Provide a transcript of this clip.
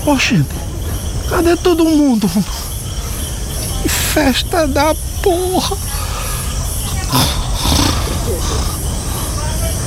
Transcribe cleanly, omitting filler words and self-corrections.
Oxente, cadê todo mundo? Que festa da porra!